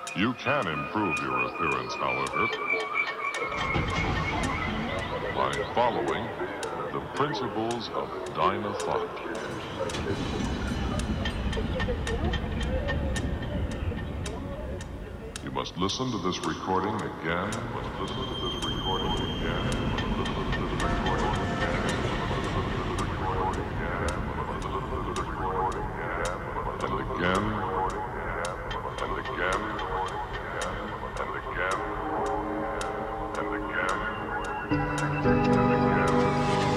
You can improve your appearance, however, by following the principles of Dinah Funk. You must listen to this recording again.